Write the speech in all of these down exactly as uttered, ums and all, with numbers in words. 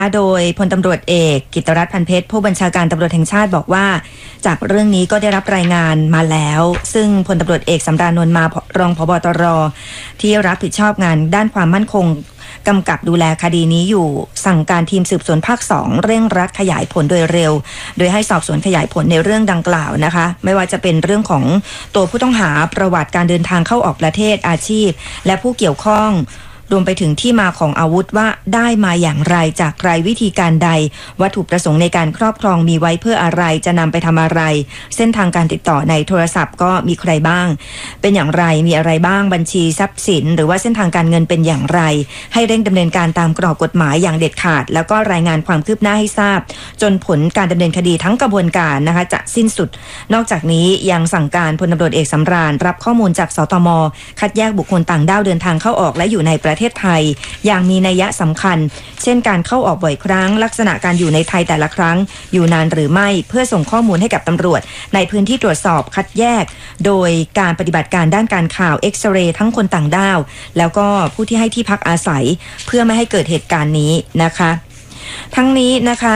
โดยพลตำรวจเอกกิตติรัตน์พันเพชรผู้บัญชาการตำรวจแห่งชาติบอกว่าจากเรื่องนี้ก็ได้รับรายงานมาแล้วซึ่งพลตำรวจเอกสำราญนวลมารองผบ.ตร.ที่รับผิดชอบงานด้านความมั่นคงกำกับดูแลคดีนี้อยู่สั่งการทีมสืบสวนภาคสองเร่งรัดขยายผลโดยเร็วโดยให้สอบสวนขยายผลในเรื่องดังกล่าวนะคะไม่ว่าจะเป็นเรื่องของตัวผู้ต้องหาประวัติการเดินทางเข้าออกประเทศอาชีพและผู้เกี่ยวข้องรวมไปถึงที่มาของอาวุธว่าได้มาอย่างไรจากใครวิธีการใดวัตถุประสงค์ในการครอบครองมีไว้เพื่ออะไรจะนำไปทำอะไรเส้นทางการติดต่อในโทรศัพท์ก็มีใครบ้างเป็นอย่างไรมีอะไรบ้างบัญชีทรัพย์สินหรือว่าเส้นทางการเงินเป็นอย่างไรให้เร่งดำเนินการตามกรอบกฎหมายอย่างเด็ดขาดแล้วก็รายงานความคืบหน้าให้ทราบจนผลการดำเนินคดีทั้งกระบวนการนะคะจะสิ้นสุดนอกจากนี้ยังสั่งการพลตำรวจเอกสำราญรับข้อมูลจากสตม.คัดแยกบุคคลต่างด้าวเดินทางเข้าออกและอยู่ในประเทศไทยอย่างมีนัยสำคัญเช่นการเข้าออกบ่อยครั้งลักษณะการอยู่ในไทยแต่ละครั้งอยู่นานหรือไม่เพื่อส่งข้อมูลให้กับตำรวจในพื้นที่ตรวจสอบคัดแยกโดยการปฏิบัติการด้านการข่าวเอ็กซเรย์ทั้งคนต่างด้าวแล้วก็ผู้ที่ให้ที่พักอาศัยเพื่อไม่ให้เกิดเหตุการณ์นี้นะคะทั้งนี้นะคะ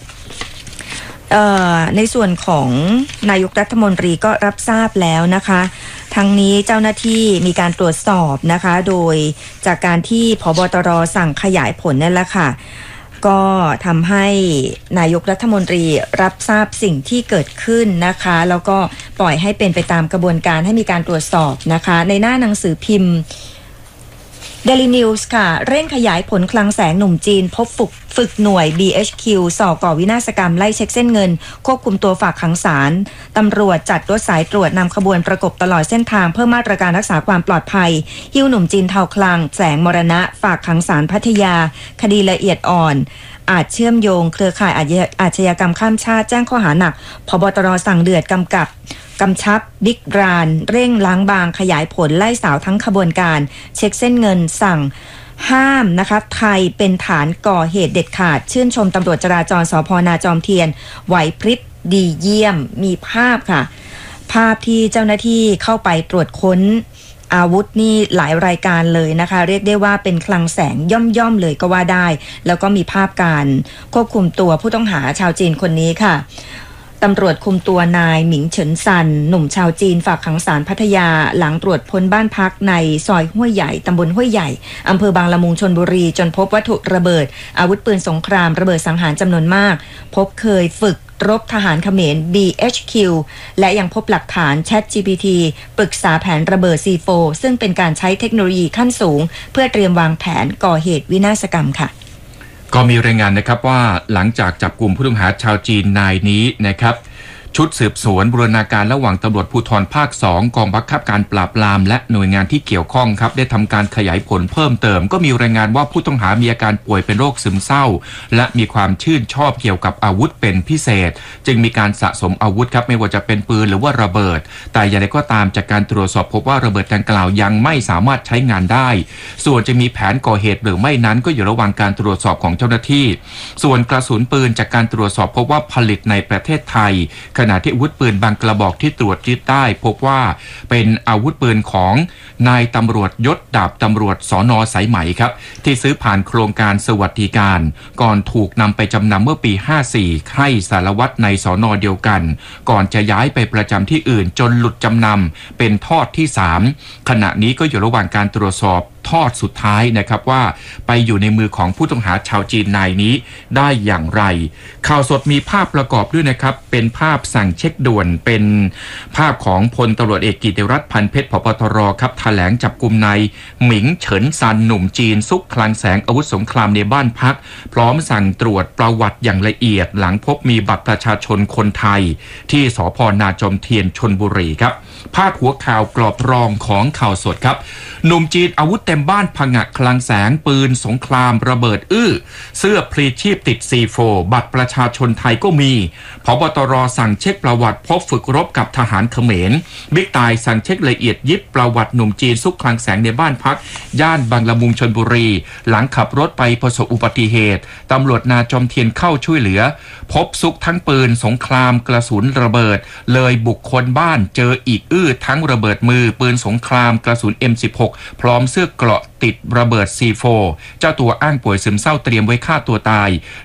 ในส่วนของนายกรัฐมนตรีก็รับทราบแล้วนะคะทั้งนี้เจ้าหน้าที่มีการตรวจสอบนะคะโดยจากการที่ผบ.ตร.สั่งขยายผลนั่นแหละค่ะก็ทำให้นายกรัฐมนตรีรับทราบสิ่งที่เกิดขึ้นนะคะแล้วก็ปล่อยให้เป็นไปตามกระบวนการให้มีการตรวจสอบนะคะในหน้าหนังสือพิมพ์Daily News ค่ะเร่งขยายผลคลังแสงหนุ่มจีนพบฝึกฝึกหน่วย บี เอช คิว ส่อก่อวินาศกรรมไล่เช็คเส้นเงินควบคุมตัวฝากขังศาลตำรวจจัดรถสายตรวจนำขบวนประกบตลอดเส้นทางเพิ่มมาตรการรักษาความปลอดภัยหิ้วหนุ่มจีนเทาคลังแสงมรณะฝากขังศาลพัทยาคดีละเอียดอ่อนอาจเชื่อมโยงเครือข่ายอาชญากรรมข้ามชาติแจ้งข้อหาหนักผบ.ตร.สั่งเดือดกำกับกำชับบิ๊กรานเร่งล้างบางขยายผลไล่สาวทั้งขบวนการเช็คเส้นเงินสั่งห้ามนะคะไทยเป็นฐานก่อเหตุเด็ดขาดชื่นชมตำรวจจราจรสภ.นาจอมเทียนไหวพริบดีเยี่ยมมีภาพค่ะภาพที่เจ้าหน้าที่เข้าไปตรวจค้นอาวุธนี่หลายรายการเลยนะคะเรียกได้ว่าเป็นคลังแสงย่อมๆเลยก็ว่าได้แล้วก็มีภาพการควบคุมตัวผู้ต้องหาชาวจีนคนนี้ค่ะตำรวจคุมตัวนายหมิงเฉินซันหนุ่มชาวจีนฝากขังศาลพัทยาหลังตรวจพ้นบ้านพักในซอยห้วยใหญ่ตำบลห้วยใหญ่อำเภอบางละมุงชลบุรีจนพบวัตถุระเบิดอาวุธปืนสงครามระเบิดสังหารจำนวนมากพบเคยฝึกรบทหารเขมร บี เอช คิว และยังพบหลักฐาน แชท จี พี ที ปรึกษาแผนระเบิด ซี โฟร์ ซึ่งเป็นการใช้เทคโนโลยีขั้นสูงเพื่อเตรียมวางแผนก่อเหตุวินาศกรรมค่ะก็มีรายงานนะครับว่าหลังจากจับกลุ่มผู้ต้องหาชาวจีนนายนี้นะครับชุดสืบสวนบูรณาการระหว่างตำรวจภูธรภาคสองกองบังคับการปราบปรามและหน่วยงานที่เกี่ยวข้องครับได้ทำการขยายผลเพิ่มเติมก็มีรายงานว่าผู้ต้องหามีอาการป่วยเป็นโรคซึมเศร้าและมีความชื่นชอบเกี่ยวกับอาวุธเป็นพิเศษจึงมีการสะสมอาวุธครับไม่ว่าจะเป็นปืนหรือว่าระเบิดแต่อย่างไรก็ตามจากการตรวจสอบพบว่าระเบิดดังกล่าวยังไม่สามารถใช้งานได้ส่วนจะมีแผนก่อเหตุหรือไม่นั้นก็อยู่ระหว่างการตรวจสอบของเจ้าหน้าที่ส่วนกระสุนปืนจากการตรวจสอบพบว่าผลิตในประเทศไทยขณะที่อาวุธปืนบางกระบอกที่ตรวจยึดได้พบว่าเป็นอาวุธปืนของนายตำรวจยศดาบตำรวจสน.สายไหมครับที่ซื้อผ่านโครงการสวัสดิการก่อนถูกนำไปจำนำเมื่อปีห้าสี่ให้สารวัตรในสน.เดียวกันก่อนจะย้ายไปประจำที่อื่นจนหลุดจำนำเป็นทอดที่สามขณะนี้ก็อยู่ระหว่างการตรวจสอบทอดสุดท้ายนะครับว่าไปอยู่ในมือของผู้ต้องหาชาวจีนนายนี้ได้อย่างไรข่าวสดมีภาพประกอบด้วยนะครับเป็นภาพสั่งเช็คด่วนเป็นภาพของพลตำรวจเอกกิตติรัตน์พันเพชรผบ.ตร.ครับแถลงจับกุมนายหมิงเฉินซันหนุ่มจีนซุกคลังแสงอาวุธสงครามในบ้านพักพร้อมสั่งตรวจประวัติอย่างละเอียดหลังพบมีบัตรประชาชนคนไทยที่สภ.นาจอมเทียนชลบุรีครับพาดหัวข่าวกรอบรองของข่าวสดครับหนุ่มจีนอาวุธเต็มบ้านผงะคลังแสงปืนสงครามระเบิดอื้อเสื้อพลีชีพติด ซี โฟร์ บัตรประชาชนไทยก็มีผบ.ตร.สั่งเช็คประวัติพบฝึกรบกับทหารเขมรบิ๊กตายสั่งเช็คละเอียดยิบประวัติหนุ่มจีนซุกคลังแสงในบ้านพักย่านบางละมุงชลบุรีหลังขับรถไปประสบอุบัติเหตุตำรวจนาจอมเทียนเข้าช่วยเหลือพบซุกทั้งปืนสงครามกระสุนระเบิดเลยบุกคนบ้านเจออีกอื้อทั้งระเบิดมือปืนสงครามกระสุน เอ็ม สิบหกพร้อมเสื้อเกราะติดระเบิด ซี โฟร์ เจ้าตัวอ้างป่วยซึมเศร้าเตรียมไว้ฆ่าตัวตาย